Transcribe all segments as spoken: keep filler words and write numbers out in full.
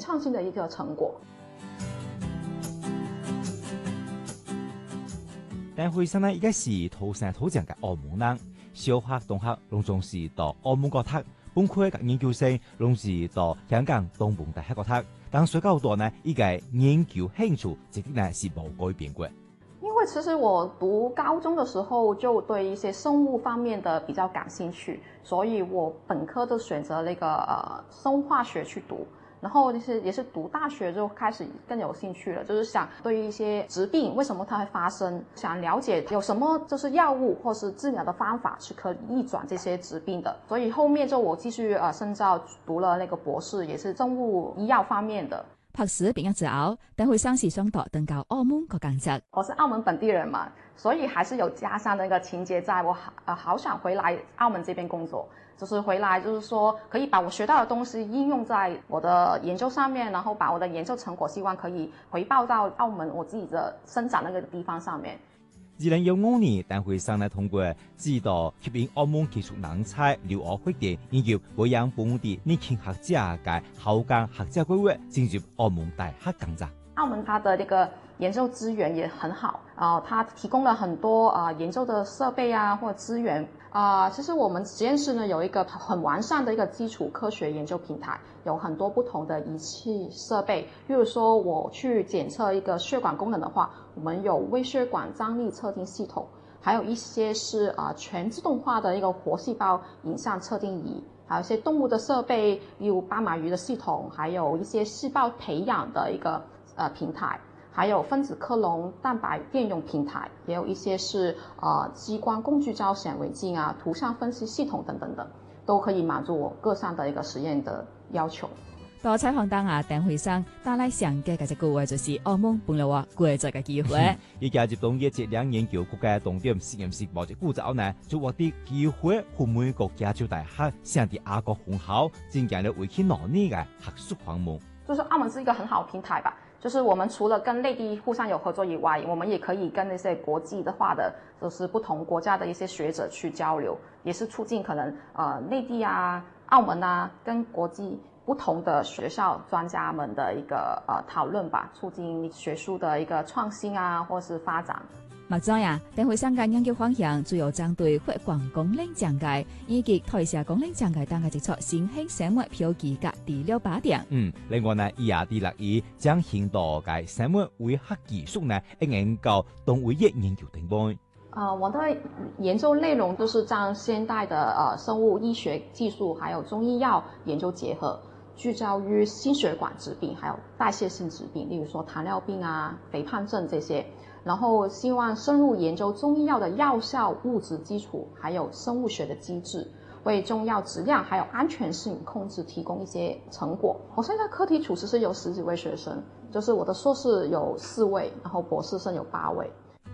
创新的一个成果。 但会上呢，一个是土生土长嘅澳門人，小學、中學攏總是到澳門嗰讀，本科嘅研究生攏是到香港東門大學嗰讀。但水較多呢，依個研究興趣一定呢是冇改變過。 因為其實我讀高中的時候就對一些生物方面的比較感興趣，所以我本科就選擇那個呃生物化學去讀。然後就是也是讀大學就開始更有興趣了，就是想對於一些疾病為什麼它會發生，想了解有什麼就是藥物或是治療的方法是可以逆轉這些疾病的。所以後面就我繼續呃深造讀了那個博士，也是生物醫藥方面的。 博士畢業之後，等會上是想到登到澳門個工作。 我是澳門本地人嘛，所以還是有家鄉的一個情節在，我好呃好想回來澳門這邊工作。就是回來，就是說可以把我學到的東西應用在我的研究上面，然後把我的研究成果希望可以回報到澳門我自己的生長那個地方上面。 二零一五年，鄧惠生呢通過指導吸引澳門技術人才留學發展研究，培養本地年輕學者嘅後崗學者規劃進入澳門大學工作。 澳門它的這個研究資源也很好啊、呃，它提供了很多啊、呃、研究的設備啊或者資源啊、呃。其實我們實驗室呢有一個很完善的一個基礎科學研究平台，有很多不同的儀器設備。例如說我去檢測一個血管功能的話，我們有微血管張力測定系統，還有一些是啊、呃、全自動化的一個活細胞影像測定儀，還有一些動物的設備，例如斑馬魚的系統，還有一些細胞培養的一個呃平台。還有分子克隆蛋白電泳平台，也有一些是呃激光工具焦顯微鏡啊、圖像分析系統等等等，都可以滿足我各項的一個實驗的要求。 到採訪當下，鄧惠生帶來上嘅嗰隻句話就是澳門本來話貴在嘅機會。 而家接到業績兩研究國家重點實驗室某隻故之後呢，就獲得機會赴美國加州大學上啲亞國分校，進行了為期兩年嘅學術訪問。 就是澳門是一個很好的平台吧。就是我們除了跟內地互相有合作以外，我們也可以跟那些國際的話的，就是不同國家的一些學者去交流，也是促進可能呃內地啊、澳門啊跟國際不同的學校專家們的一個呃討論吧，促進學術的一個創新啊，或是發展。 目前啊，鄧惠生嘅研究方向主要針對血管功能障礙以及代謝功能障礙等嘅接觸新興生物標記及治療靶點。 嗯，另外呢，伊也啲樂意將現代嘅生物醫學技術呢，研究動物業研究等方。 呃，我的研究內容就是將現代的呃生物醫學技術，還有中醫藥研究結合，聚焦於心血管疾病，還有代謝性疾病，例如說糖尿病啊、肥胖症這些。然後希望深入研究中醫藥的藥效物質基礎，還有生物學的機制，為中藥質量還有安全性控制提供一些成果。我現在課題組其實有十幾位學生，就是我的碩士有四位，然後博士生有八位。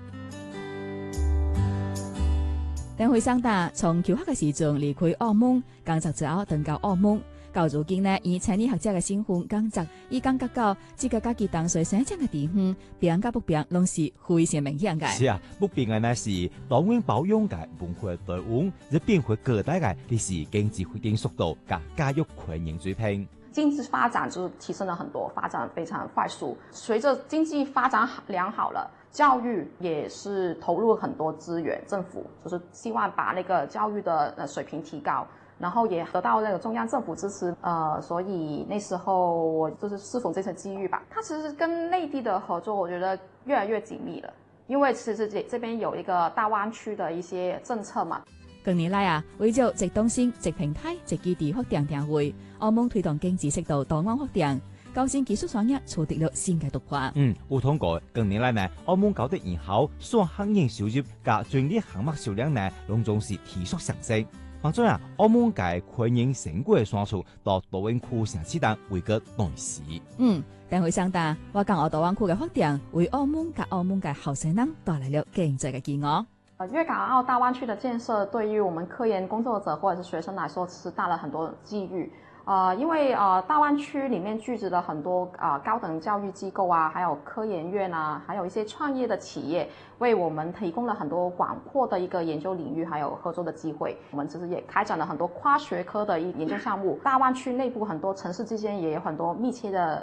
鄧惠生達從求學嘅時陣離開澳門，工作之後登到澳門。到如今呢，以青年學者嘅身份工作，以感覺到這個家己當初生長嘅地方，變甲不變，攏是非常明顯嘅。 是啊，不變嘅呢是多元包容嘅文化多元，亦變回各代嘅歷史經濟發展速度及教育環境水平。 經濟發展就提升了很多，發展非常快速。隨着經濟發展良好了，教育也是投入很多資源，政府就是希望把那個教育的水平提高。然後也得到那個中央政府支持，呃，所以那時候我就是適逢這次機遇吧。它其實跟內地的合作，我覺得越來越緊密了，因為其實這這邊有一個大灣區的一些政策嘛。 近年來啊，為咗直通線、直平台、直基地發展定位，澳門推動經濟適度多元發展，高新技術產業取得了新嘅突破。 嗯，有通過近年來呢，澳門搞得人口、雙行業收入及專業項目數量呢，攏總是提速上升。反正啊，澳門嘅環境成果嘅算數到大灣區城市等為個內市。 嗯，鄧惠生達，我港澳大灣區嘅發展為澳門及澳門嘅後生人帶來了經濟嘅機遇。 呃，粵港澳大灣區的建設對於我們科研工作者或者是學生來說，是帶了很多機遇。呃，因為呃大灣區裡面聚集了很多啊、呃、高等教育機構啊，還有科研院啊，還有一些創業的企業，為我們提供了很多廣闊的一個研究領域，還有合作的機會。我們其實也開展了很多跨學科的研究項目。大灣區內部很多城市之間也有很多密切的